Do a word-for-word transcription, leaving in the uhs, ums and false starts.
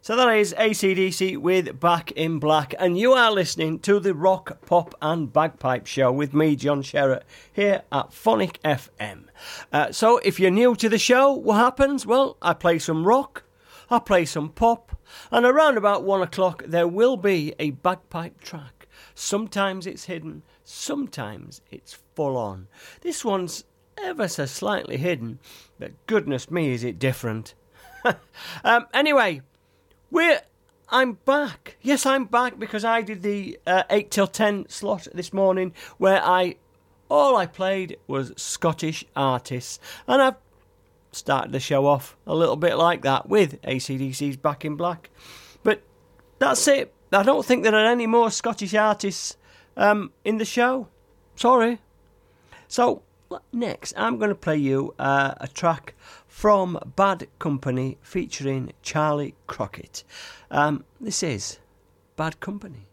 So that is A C D C with Back in Black, and you are listening to the Rock, Pop and Bagpipe Show with me, John Sherratt, here at Phonic F M. Uh, so if you're new to the show, what happens? Well, I play some rock, I play some pop, and around about one o'clock there will be a bagpipe track. Sometimes it's hidden, sometimes it's full on. This one's ever so slightly hidden, but goodness me is it different. um, anyway... We're, I'm back. Yes, I'm back because I did the uh, eight till ten slot this morning where I, all I played was Scottish artists. And I've started the show off a little bit like that with A C D C's Back in Black. But that's it. I don't think there are any more Scottish artists um, in the show. Sorry. So, next, I'm going to play you uh, a track from Bad Company featuring Charlie Crockett. Um, this is Bad Company.